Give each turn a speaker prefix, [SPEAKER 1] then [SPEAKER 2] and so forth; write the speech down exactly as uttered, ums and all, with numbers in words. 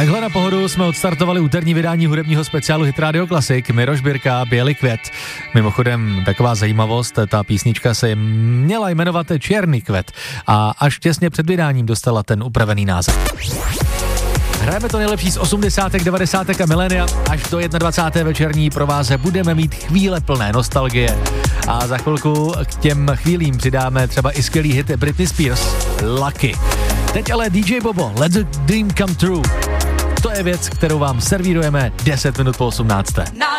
[SPEAKER 1] Takhle na pohodu jsme odstartovali úterní vydání hudebního speciálu Hit Radio Classic. Miroš Birka, Bělý květ. Mimochodem, taková zajímavost, ta písnička se měla jmenovat Černý květ a až těsně před vydáním dostala ten upravený název. Hrajeme to nejlepší z osmdesátek, devadesátek a milénia. Až do dvacáté první večerní prováze budeme mít chvíle plné nostalgie. A za chvilku k těm chvílím přidáme třeba i skvělý hit Britney Spears, Lucky. Teď ale D J Bobo, Let the Dream Come True. To je věc, kterou vám servírujeme deset minut po osmnácté.